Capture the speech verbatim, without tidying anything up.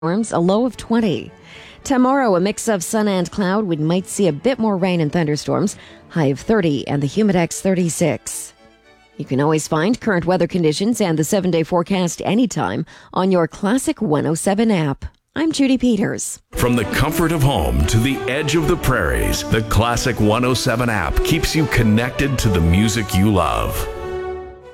A low of twenty. Tomorrow, a mix of sun and cloud. We might see a bit more rain and thunderstorms. High of thirty and the Humidex thirty-six. You can always find current weather conditions and the seven-day forecast anytime on your Classic one oh seven app. I'm Judy Peters. From the comfort of home to the edge of the prairies, the Classic one oh seven app keeps you connected to the music you love.